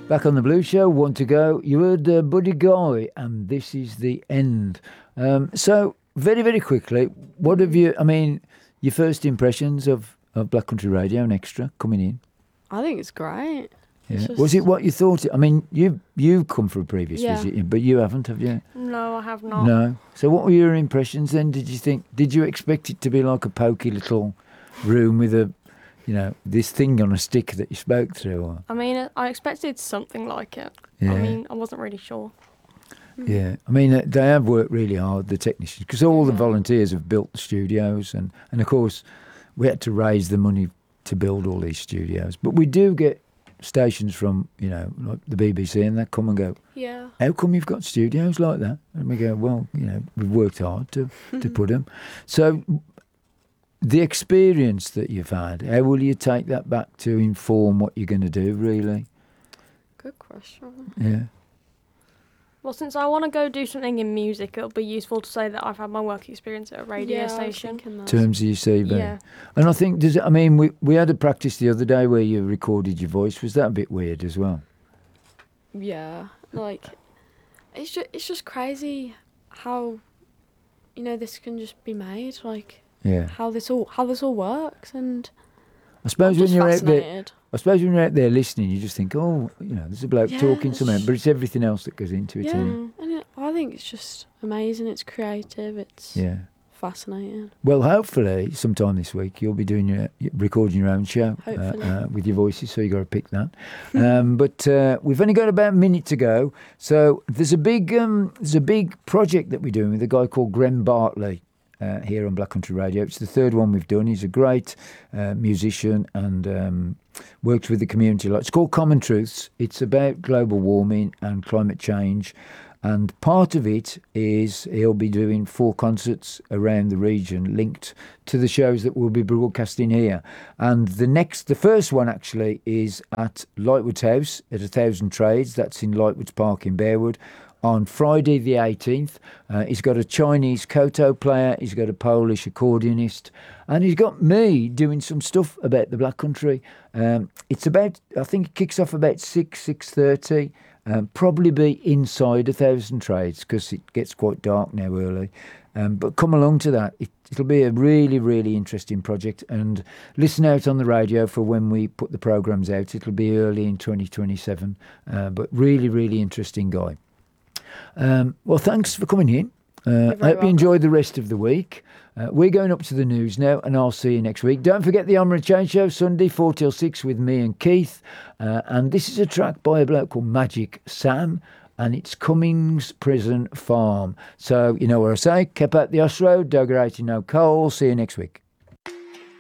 Back on the Blue Show, one to go. You heard Buddy Guy, and this is the end. So, very, very quickly, what have you, I mean, your first impressions of Black Country Radio and Extra coming in? I think it's great. Yeah. Was it what you thought? I mean, you've come for a previous Yeah. visit, but you haven't, have you? No, I have not. No. So what were your impressions then? Did you expect it to be like a pokey little room with a, this thing on a stick that you spoke through? Or? I mean, I expected something like it. Yeah. I mean, I wasn't really sure. Yeah, I mean, they have worked really hard, the technicians, because all the volunteers have built the studios, and of course, we had to raise the money to build all these studios. But we do get stations from, like the BBC, and they come and go, Yeah. how come you've got studios like that? And we go, well, we've worked hard to put them. So the experience that you've had, how will you take that back to inform what you're going to do, really? Good question. Yeah. Well, since I want to go do something in music, it'll be useful to say that I've had my work experience at a radio Yeah, I was station. thinking that. Terms of your CV. Yeah. And I think, we had a practice the other day where you recorded your voice. Was that a bit weird as well? Yeah, like it's just crazy how this can just be made, like Yeah. how this all works, and I I'm suppose when just you're out there, fascinated. listening, you just think, oh, there's a bloke Yeah, talking it's something, just- but it's everything else that goes into it, Yeah, isn't and I think it's just amazing. It's creative. It's it? Yeah. fascinating. Well, hopefully, sometime this week, you'll be doing recording your own show Hopefully. with your voices, so you got to pick that. But we've only got about a minute to go. So there's a big project that we're doing with a guy called Graham Bartley here on Black Country Radio. It's the third one we've done. He's a great musician and works with the community a lot. It's called Common Truths. It's about global warming and climate change. And part of it is he'll be doing 4 concerts around the region linked to the shows that we'll be broadcasting here. And the first one actually is at Lightwood's House at 1,000 Trades. That's in Lightwood's Park in Bearwood. On Friday the 18th, he's got a Chinese koto player, he's got a Polish accordionist, and he's got me doing some stuff about the Black Country. It's about, I think it kicks off about 6:30. Probably be inside 1,000 Trades because it gets quite dark now early. But come along to that. It'll be a really, really interesting project. And listen out on the radio for when we put the programmes out. It'll be early in 2027. But really, really interesting guy. Well, thanks for coming in. I hope you welcome. enjoy the rest of the week. We're going up to the news now, and I'll see you next week. Don't forget the Armour and Chain Show, Sunday, 4 till 6 with me and Keith. And this is a track by a bloke called Magic Sam, and it's Cummings Prison Farm. So, you know what I say, keep out the Oss Road, don't go out in no coal. See you next week.